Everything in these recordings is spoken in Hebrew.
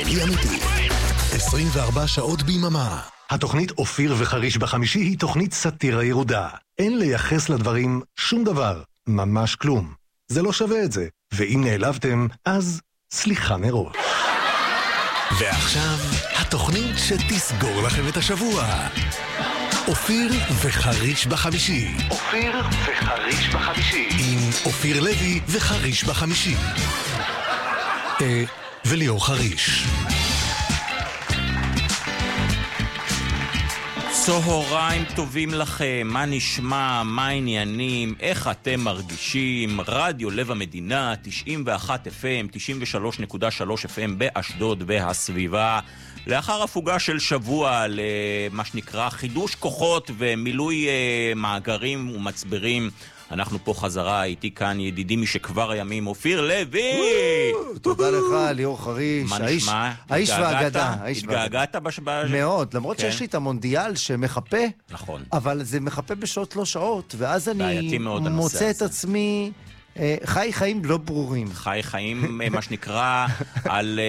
ישראלי אמיתי. 24 שעות ביממה. התוכנית אופיר וחריש בחמישי היא תוכנית סאטירה ירודה. אין לייחס לדברים שום דבר, ממש כלום. זה לא שווה את זה, ואם נעלבתם, אז סליחה מראש. ועכשיו, התוכנית שתסגור לכם את השבוע. אופיר וחריש בחמישי. אופיר וחריש בחמישי. עם אופיר לוי וחריש בחמישי. וליאור חריש. צהריים טובים לכם, מה נשמע, מה העניינים, איך אתם מרגישים? רדיו לב המדינה, 91 FM, 93.3 FM באשדוד והסביבה. לאחר הפוגה של שבוע למה שנקרא חידוש כוחות ומילוי מאגרים ומצברים, אנחנו פה חזרה, איתי כאן ידידי משכבר הימים, אופיר לוי! תודה לך, ליאור חריש. מה נשמע? האיש והאגדה. התגעגעת מאוד, למרות שיש לי את המונדיאל שמחפה, נכון. אבל זה מחפה בשעות לא שעות, ואז אני מוצא את עצמי חי חיים לא ברורים. חי חיים, מה שנקרא, על...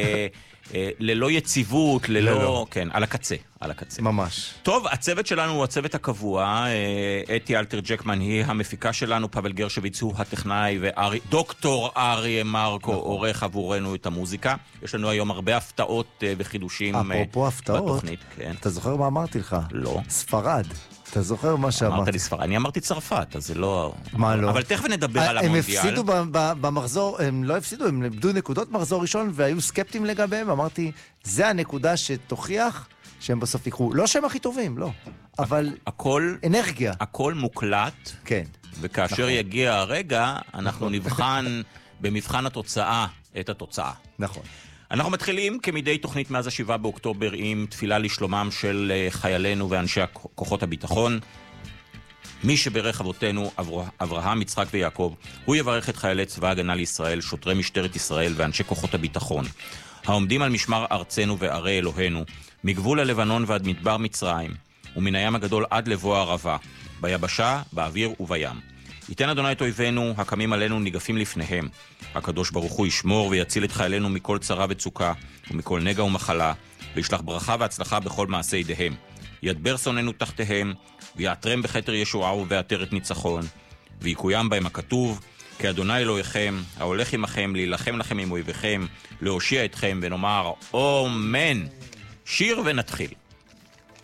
ללא יציבות, ללא... כן, על הקצה, על הקצה. ממש. טוב, הצוות שלנו הוא הצוות הקבוע, אתי אלתר ג'קמן היא המפיקה שלנו, פבל גרשוויץ הוא הטכנאי, ודוקטור אריה מרקו עורך עבורנו את המוזיקה. יש לנו היום הרבה הפתעות וחידושים אפרופו הפתעות, בתוכנית. כן. אתה זוכר מה אמרתי לך? לא. ספרד. אתה זוכר מה שאמרתי? אמרת לי ספרד, אני אמרתי צרפת, אז זה לא... מה לא? אבל תכף נדבר על המונדיאל. הם הפסידו במחזור, הם לא הפסידו, הם למדו נקודות מחזור ראשון והיו סקפטיים לגביהם, אמרתי, זה הנקודה שתוכיח שהם בסוף יקרו. לא שהם הכי טובים, לא. אבל אנרגיה. הכל מוקלט. כן. וכאשר יגיע הרגע, אנחנו נבחן במבחן התוצאה את התוצאה. נכון. אנחנו מתחילים כמדי תוכנית מאז 7 באוקטובר עם תפילה לשלומם של חיילינו ואנשי כוחות הביטחון. מי שברך אבותינו, אברהם, יצחק ויעקב, הוא יברך את חיילי צבא הגנה לישראל, שוטרי משטרת ישראל ואנשי כוחות הביטחון, העומדים על משמר ארצנו וערי אלוהינו, מגבול הלבנון ועד מדבר מצרים, ומן הים הגדול עד לבוא הערבה, ביבשה, באוויר ובים. ייתן אדוני את אויבינו, הקמים עלינו ניגפים לפניהם. הקדוש ברוך הוא ישמור ויציל את חיילינו מכל צרה וצוקה, ומכל נגע ומחלה, וישלח ברכה והצלחה בכל מעשי ידיהם. ידבר שונאינו תחתיהם, ויעטרם בכתר ישועה ובעטרת ניצחון, ויקוים בהם הכתוב, כי אדוני אלוהיכם, ההולך עמכם, להילחם לכם עם אויביכם, להושיע אתכם, ונאמר, אמן. שיר ונתחיל.